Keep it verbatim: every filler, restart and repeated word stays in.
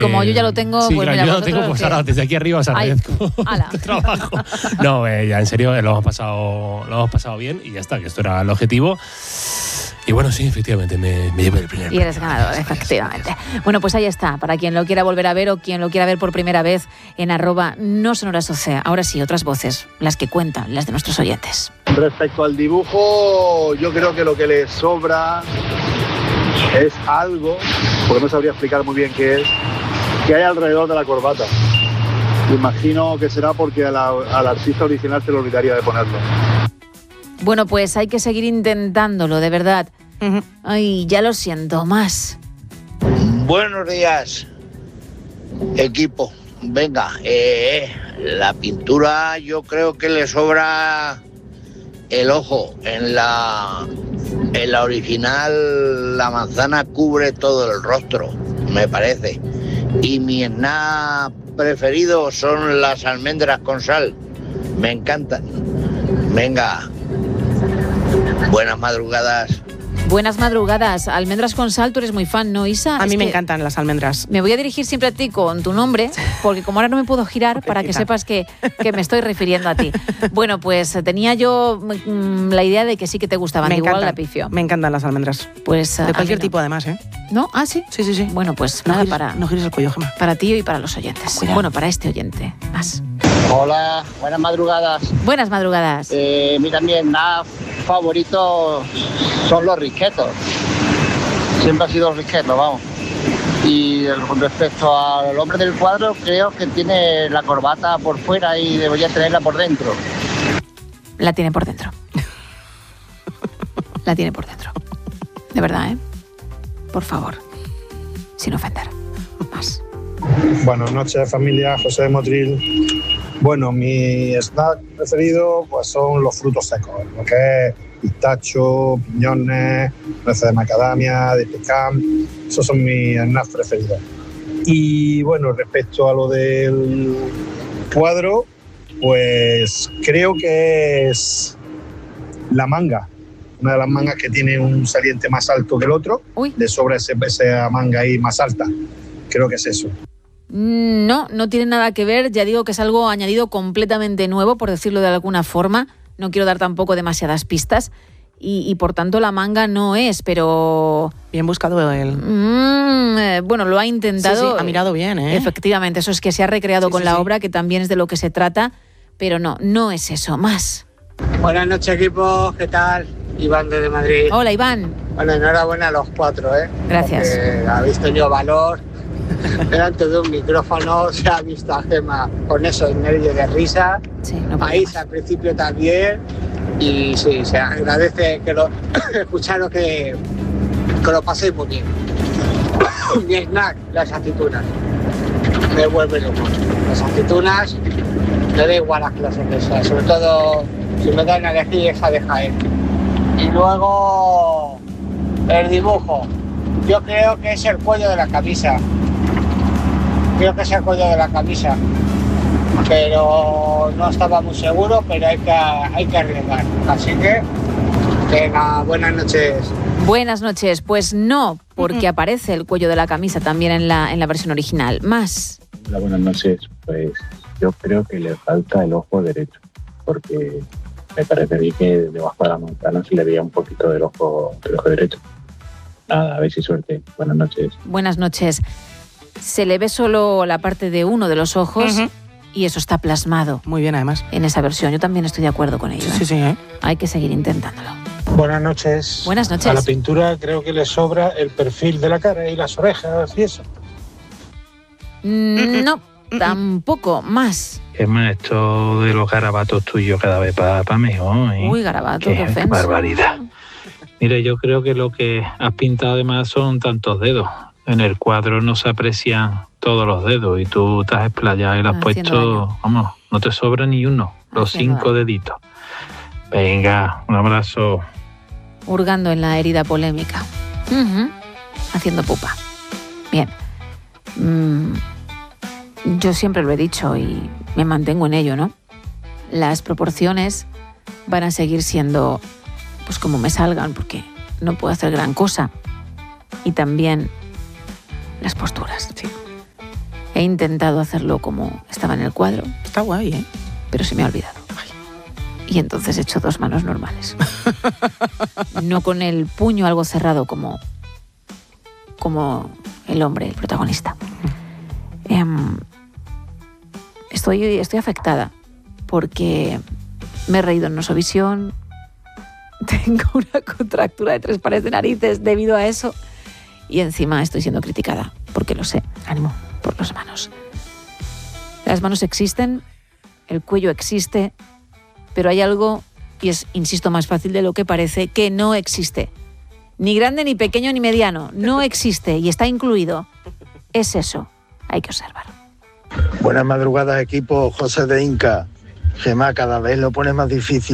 como yo ya lo tengo, sí, pues claro, mira, yo lo tengo, pues ahora desde aquí arriba os agradezco el trabajo. No, eh, ya en serio, lo hemos pasado, lo hemos pasado bien y ya está, que esto era el objetivo. Y bueno, sí, efectivamente, me, me llevo el primer. Y eres ganador, efectivamente. Bueno, pues ahí está, para quien lo quiera volver a ver o quien lo quiera ver por primera vez en arroba no son horas doce. Ahora sí, otras voces, las que cuentan, las de nuestros oyentes. Respecto al dibujo, yo creo que lo que le sobra es algo, porque no sabría explicar muy bien qué es, que hay alrededor de la corbata. Imagino que será porque a la, al artista original se le olvidaría de ponerlo. Bueno, pues hay que seguir intentándolo, de verdad. Uh-huh. Ay, ya lo siento, más. Buenos días, equipo. Venga, eh, la pintura yo creo que le sobra el ojo. En la, en la original la manzana cubre todo el rostro, me parece. Y mi snack preferido son las almendras con sal. Me encantan. Venga. Buenas madrugadas. Buenas madrugadas. Almendras con sal, tú eres muy fan, ¿no, Isa? A es mí me encantan las almendras. Me voy a dirigir siempre a ti con tu nombre, porque como ahora no me puedo girar, para que sepas que, que me estoy refiriendo a ti. Bueno, pues tenía yo mmm, la idea de que sí que te gustaban, me igual encantan, la pifió. Me encantan las almendras. Pues de cualquier no. tipo, además, ¿eh? ¿No? ¿Ah, sí? Sí, sí, sí. Bueno, pues no nada, gires, para... No gires el cuello, Gemma. Para ti y para los oyentes. Cuidado. Bueno, para este oyente. Más. Hola, buenas madrugadas. Buenas madrugadas. Eh, mi también nada favorito son los risquetos. Siempre ha sido los risquetos, vamos. Y respecto al hombre del cuadro, creo que tiene la corbata por fuera y debería tenerla por dentro. La tiene por dentro. La tiene por dentro. De verdad, ¿eh? Por favor. Sin ofender. Más. Buenas noches, familia. José de Motril. Bueno, mi snack preferido pues son los frutos secos, lo que es pistacho, piñones, nueces de macadamia, de pecan. Esos son mis snacks preferidos. Y bueno, respecto a lo del cuadro, pues creo que es la manga. Una de las mangas que tiene un saliente más alto que el otro. Uy. Le sobra ese, esa manga ahí más alta. Creo que es eso. No, no tiene nada que ver. Ya digo que es algo añadido completamente nuevo, por decirlo de alguna forma. No quiero dar tampoco demasiadas pistas. Y, y por tanto la manga no es, pero... Bien buscado él. Mm, eh, bueno, lo ha intentado. Sí, sí, ha mirado bien, ¿eh? Efectivamente, eso es que se ha recreado sí, con sí, la sí. obra, que también es de lo que se trata. Pero no, no es eso. Más. Buenas noches, equipo. ¿Qué tal? Iván desde Madrid. Hola, Iván. Bueno, enhorabuena a los cuatro, ¿eh? Gracias. Porque habéis tenido valor. Delante de un micrófono se ha visto a Gemma con esos nervios de risa. Sí, no a Isa al principio también. Y sí, se agradece que lo escucharos que, que lo paséis muy bien. Mi snack, las aceitunas. Me vuelve loco. Las aceitunas, me da igual las clases de esas. Sobre todo si me dan a elegir esa de Jaén. Y luego el dibujo. Yo creo que es el cuello de la camisa. Creo que es el cuello de la camisa. Pero no estaba muy seguro, pero hay que, hay que arriesgar. Así que, venga, buenas noches. Buenas noches. Pues no, porque uh-huh. aparece el cuello de la camisa también en la, en la versión original. Más. Hola, buenas noches. Pues yo creo que le falta el ojo derecho, porque me parece que debajo de la manzana se le veía un poquito del ojo, del ojo derecho. Nada, a ver si suerte. Buenas noches. Buenas noches. Se le ve solo la parte de uno de los ojos uh-huh. y eso está plasmado. Muy bien, además. En esa versión. Yo también estoy de acuerdo con ello. ¿eh? Sí, sí, ¿eh? Hay que seguir intentándolo. Buenas noches. Buenas noches. A la pintura creo que le sobra el perfil de la cara y las orejas y eso. Mm, no, tampoco. Más. Es más, esto de los garabatos tuyos cada vez para pa mejor. ¿eh? Uy, garabato, qué, qué ofensa. barbaridad. Mire, yo creo que lo que has pintado además son tantos dedos. En el cuadro no se aprecian todos los dedos y tú te has explayado y le has puesto, daño. Vamos, no te sobra ni uno, los Haciendo cinco daño. deditos. Venga, un abrazo. Hurgando en la herida polémica. Uh-huh. Haciendo pupa. Bien. Mm, yo siempre lo he dicho y me mantengo en ello, ¿no? Las proporciones van a seguir siendo pues como me salgan, porque no puedo hacer gran cosa. Y también las posturas. Sí. He intentado hacerlo como estaba en el cuadro. Está guay, ¿eh? Pero se me ha olvidado. Y entonces he hecho dos manos normales. No con el puño algo cerrado como, como el hombre, el protagonista. Eh, estoy, estoy afectada porque me he reído en Nosovisión. Tengo una contractura de tres pares de narices debido a eso. Y encima estoy siendo criticada, porque lo sé. Ánimo. Por las manos. Las manos existen, el cuello existe, pero hay algo, y es, insisto, más fácil de lo que parece, que no existe. Ni grande, ni pequeño, ni mediano. No existe y está incluido. Es eso. Hay que observar. Buenas madrugadas, equipo. José de Inca. Gemma, cada vez lo pone más difícil.